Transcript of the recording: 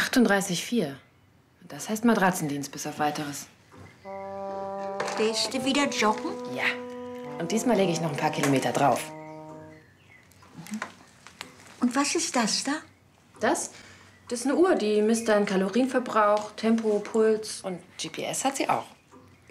38,4. Das heißt Matratzendienst bis auf Weiteres. Gehst du wieder joggen? Ja. Und diesmal lege ich noch ein paar Kilometer drauf. Und was ist das da? Das ist eine Uhr, die misst deinen Kalorienverbrauch, Tempo, Puls und GPS hat sie auch.